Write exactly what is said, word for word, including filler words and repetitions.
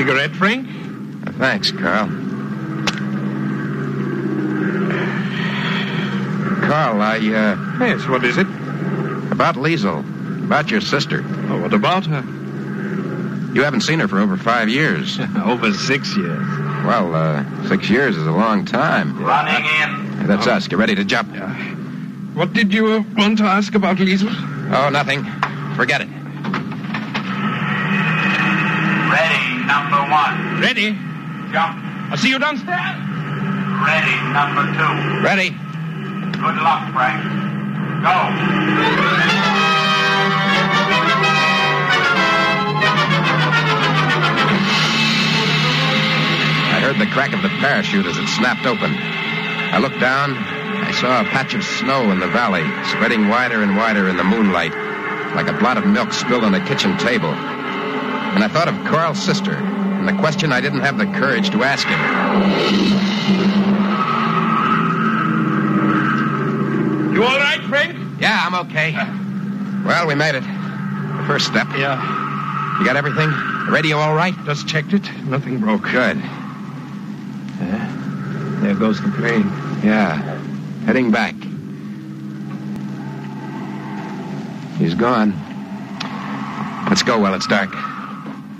cigarette, Frank? Uh, thanks, Carl. Carl, I, uh... Yes, what is it? About Liesel. About your sister. Oh, what about her? You haven't seen her for over five years. Over six years. Well, uh, six years is a long time. Running in. That's us. Get ready to jump. Yeah. What did you uh, want to ask about Liesel? Oh, nothing. Forget it. Ready, number one. Ready. Jump. I'll see you downstairs. Ready, number two. Ready. Good luck, Frank. Go. I heard the crack of the parachute as it snapped open. I looked down. I saw a patch of snow in the valley, spreading wider and wider in the moonlight, like a blot of milk spilled on a kitchen table. And I thought of Carl's sister, and the question I didn't have the courage to ask him. You all right, Frank? Yeah, I'm okay. Well, we made it. The first step. Yeah. You got everything? The radio all right? Just checked it. Nothing broke. Good. Uh, there goes the plane. Yeah. Heading back. He's gone. Let's go while it's dark.